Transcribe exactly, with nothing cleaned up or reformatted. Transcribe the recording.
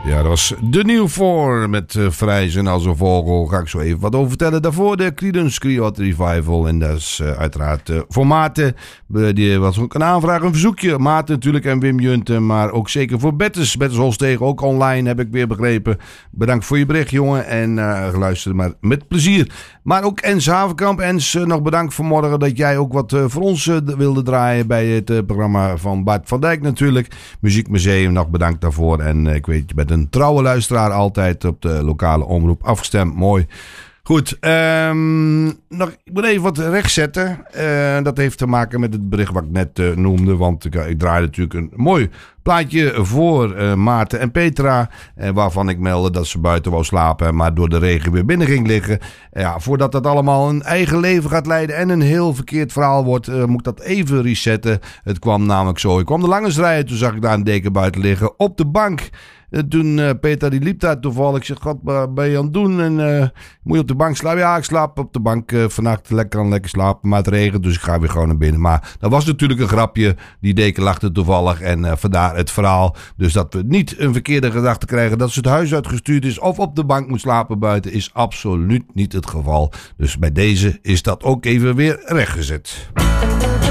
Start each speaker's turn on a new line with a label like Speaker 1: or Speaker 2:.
Speaker 1: Ja, dat was de Nieuw voor met uh, Vrijzen als een vogel. Ga ik zo even wat over vertellen. Daarvoor de Creedence Clearwater Revival. En dat is uh, uiteraard uh, voor Maarten. Uh, die was ook een aanvraag, een verzoekje. Maarten natuurlijk en Wim Junten. Maar ook zeker voor Bettes. Bettes Holstegen ook online, heb ik weer begrepen. Bedankt voor je bericht, jongen. En uh, luister maar met plezier. Maar ook Ens Havenkamp. Ens, uh, nog bedankt vanmorgen dat jij ook wat uh, voor ons uh, wilde draaien. Bij het uh, programma van Bart van Dijk natuurlijk. Muziekmuseum, nog bedankt daarvoor. En uh, ik weet, je bent een trouwe luisteraar, altijd op de lokale omroep afgestemd. Mooi. Goed, um, nog, ik moet even wat rechtzetten. Uh, dat heeft te maken met het bericht wat ik net uh, noemde. Want ik, ik draai natuurlijk een mooi plaatje voor uh, Maarten en Petra. Uh, waarvan ik meldde dat ze buiten wou slapen. Maar door de regen weer binnen ging liggen. Uh, ja, voordat dat allemaal een eigen leven gaat leiden. En een heel verkeerd verhaal wordt. Uh, moet ik dat even resetten. Het kwam namelijk zo. Ik kwam de lange rijden. Toen zag ik daar een deken buiten liggen. Op de bank. Toen uh, Peter die liep daar toevallig. Ik zeg, god, wat ben je aan het doen? En uh, moet je op de bank slapen? Ja, ik slaap op de bank uh, vannacht. Lekker aan lekker slapen. Maar het regent, dus ik ga weer gewoon naar binnen. Maar dat was natuurlijk een grapje. Die deken lag er toevallig. En uh, vandaar het verhaal. Dus dat we niet een verkeerde gedachte krijgen. Dat ze het huis uitgestuurd is. Of op de bank moet slapen buiten. Is absoluut niet het geval. Dus bij deze is dat ook even weer rechtgezet.